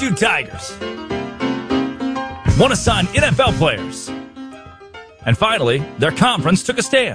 LSU Tigers want to sign NFL players. And finally, their conference took a stand.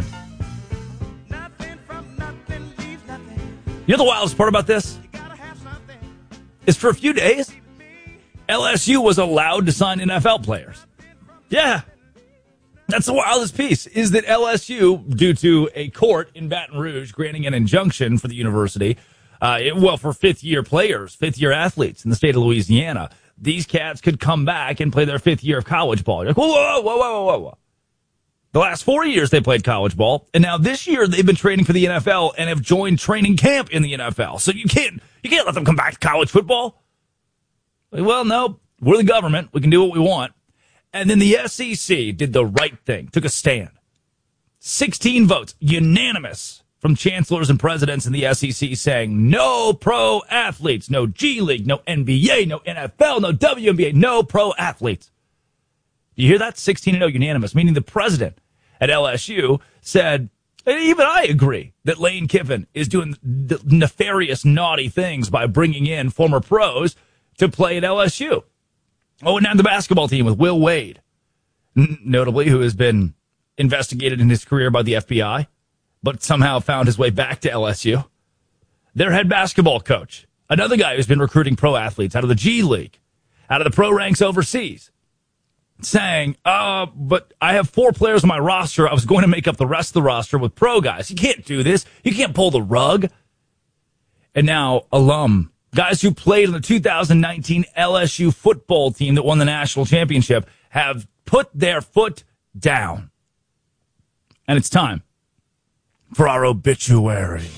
You know the wildest part about this? Is for a few days, LSU was allowed to sign NFL players. Yeah. That's the wildest piece, is that LSU, due to a court in Baton Rouge granting an injunction for the university, for fifth-year players, fifth-year athletes in the state of Louisiana, these cats could come back and play their fifth year of college ball. You're like, whoa. The last 4 years they played college ball, and now this year they've been training for the NFL and have joined training camp in the NFL. So you can't let them come back to college football. Well, no, we're the government. We can do what we want. And then the SEC did the right thing, took a stand. 16 votes, unanimous, from chancellors and presidents in the SEC saying no pro athletes, no G League, no NBA, no NFL, no WNBA, no pro athletes. You hear that? 16-0 unanimous, meaning the president at LSU said, and even I agree, that Lane Kiffin is doing nefarious, naughty things by bringing in former pros to play at LSU. Oh, and now the basketball team with Will Wade, notably, who has been investigated in his career by the FBI, but somehow found his way back to LSU. Their head basketball coach, another guy who's been recruiting pro athletes out of the G League, out of the pro ranks overseas, saying, but I have 4 players on my roster. I was going to make up the rest of the roster with pro guys. You can't do this. You can't pull the rug. And now alum, guys who played on the 2019 LSU football team that won the national championship, have put their foot down. And it's time for our obituary.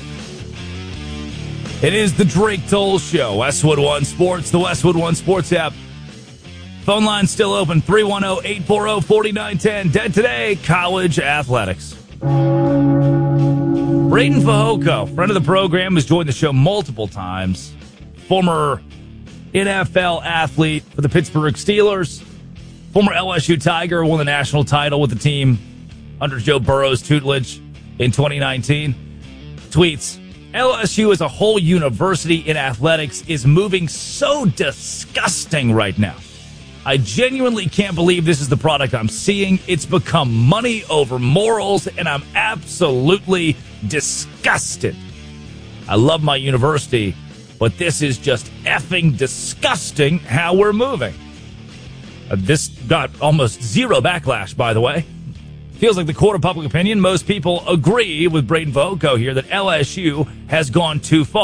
It is the Drake Toll Show, Westwood One Sports, the Westwood One Sports app. Phone line still open, 310-840-4910. Dead today, college athletics. Braden Fehoko, friend of the program, has joined the show multiple times. Former NFL athlete for the Pittsburgh Steelers. Former LSU Tiger, won the national title with the team under Joe Burrow's tutelage in 2019. Tweets, LSU as a whole university in athletics is moving so disgusting right now. I genuinely can't believe this is the product I'm seeing. It's become money over morals, and I'm absolutely disgusted. I love my university, but this is just effing disgusting how we're moving. This got almost zero backlash, by the way. Feels like the court of public opinion. Most people agree with Braden Fehoko here that LSU has gone too far.